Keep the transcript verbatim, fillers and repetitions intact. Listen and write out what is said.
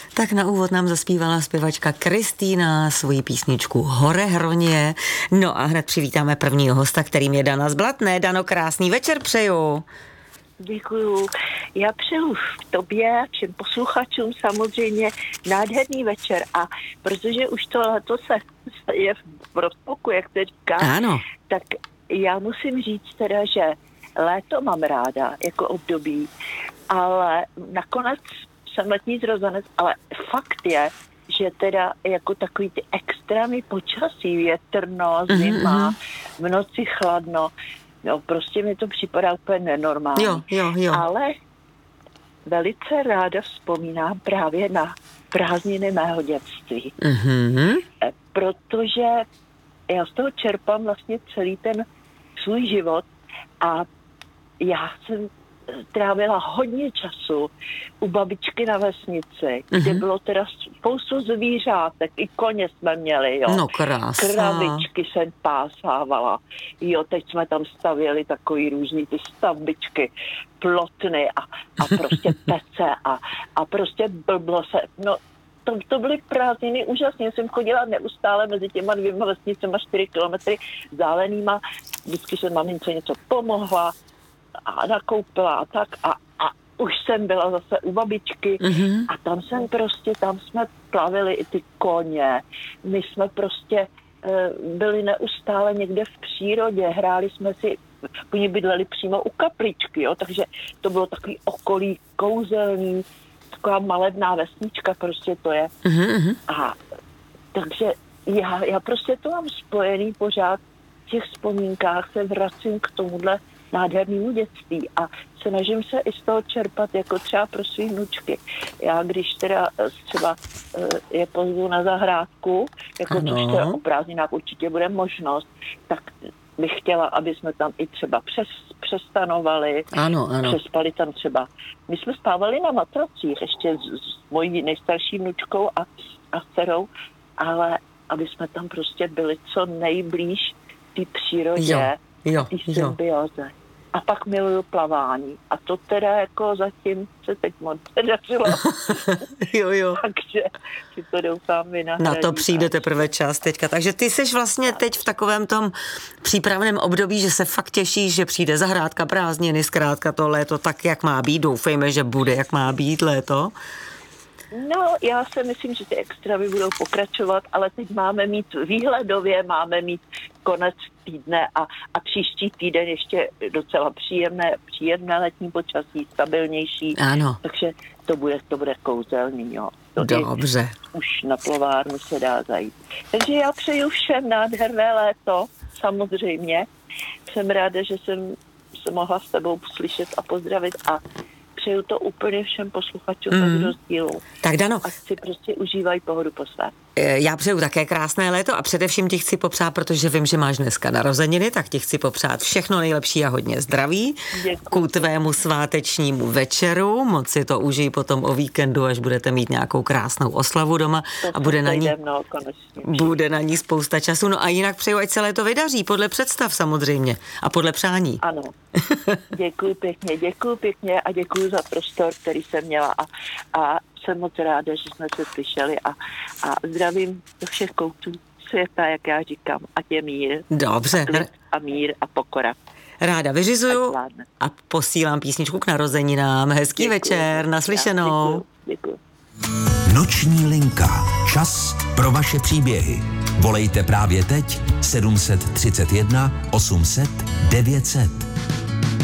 Tak na úvod nám zaspívala zpěvačka Kristýna svoji písničku Hore hroně. No a hned přivítáme prvního hosta, kterým je Dana z Blatné. Dano, krásný večer přeju. Děkuju. Já přeju tobě, všem posluchačům samozřejmě nádherný večer a protože už to leto se je v rozpoku, jak se říká, ano. Tak já musím říct teda, že léto mám ráda jako období, ale nakonec jsem letní zrozenec, ale fakt je, že teda jako takový ty extrémy počasí, větrno, zima, mm-hmm. v noci chladno, no prostě mi to připadá úplně nenormální. Jo, jo, jo. Ale velice ráda vzpomínám právě na prázdniny mého dětství. Mm-hmm. Protože já z toho čerpám vlastně celý ten svůj život a já jsem trávila hodně času u babičky na vesnici, mm-hmm. kde bylo teda spoustu zvířátek, i koně jsme měli, jo. No krása. Kravičky jsem pásávala, jo, teď jsme tam stavěli takový různý ty stavbičky, plotny a, a prostě pece a, a prostě blblo se, no to, to byly prázdniny úžasně, jsem chodila neustále mezi těma dvěma vesnicema čtyři kilometry vzdálenýma, vždycky jsem mamince něco pomohla a nakoupila a tak a, a už jsem byla zase u babičky mm-hmm. a tam jsem prostě, tam jsme plavili i ty koně, my jsme prostě e, byli neustále někde v přírodě, hráli jsme si, oni bydleli přímo u kapličky, jo, takže to bylo takový okolí kouzelný, taková malebná vesnička prostě to je. Mm-hmm. A takže já, já prostě to mám spojený pořád v těch vzpomínkách, se vracím k tomuhle nádhernému dětství a snažím se i z toho čerpat jako třeba pro svý vnučky. Já když teda třeba je pozvu na zahrádku, jako ano. což teda o prázdninách určitě bude možnost, tak bych chtěla, aby jsme tam i třeba přes, přestanovali, ano, ano. přespali tam třeba. My jsme spávali na matracích ještě s, s mojí nejstarší vnučkou a, a dcerou, ale aby jsme tam prostě byli co nejblíž té přírodě, jo, té symbioze. A pak miluju plavání. A to teda jako zatím se teď moc nedařilo. jo, jo. Takže si to doufám vynahradí. Na to přijde teprve čas teďka. Takže ty jsi vlastně teď v takovém tom přípravném období, že se fakt těšíš, že přijde zahrádka, prázdniny, zkrátka to léto tak, jak má být. Doufejme, že bude, jak má být léto. No, já si myslím, že ty extravy budou pokračovat, ale teď máme mít výhledově, máme mít konec týdne a, a příští týden ještě docela příjemné, příjemné letní počasí, stabilnější. Ano. Takže to bude, to bude kouzelný, jo. To Dobře. Už na plovárnu se dá zajít. Takže já přeju všem nádherné léto, samozřejmě. Jsem ráda, že jsem se mohla s tebou slyšet a pozdravit a přeju to úplně všem posluchačům mm. bez rozdílu. Tak Dano. Ať si prostě užívají pohodu po své. Já přeju také krásné léto a především ti chci popřát, protože vím, že máš dneska narozeniny, tak ti chci popřát všechno nejlepší a hodně zdraví. Děkuji. K tvému svátečnímu večeru. Moc si to užij potom o víkendu, až budete mít nějakou krásnou oslavu doma to a bude na, ní, mnou, bude na ní spousta času. No a jinak přeju, ať se léto vydaří, podle představ samozřejmě a podle přání. Ano. Děkuji pěkně, děkuji pěkně a děkuji za prostor, který jsem měla a, a jsem moc ráda, že jsme se slyšeli a, a zdravím do všech koutů světa, jak já říkám, ať je mír. Dobře. A, a mír a pokora. Ráda vyřizuju a posílám písničku k narozeninám. Hezký děkuju. Večer, naslyšenou. Děkuji. Noční linka. Čas pro vaše příběhy. Volejte právě teď sedm set třicet jedna osm set devět set.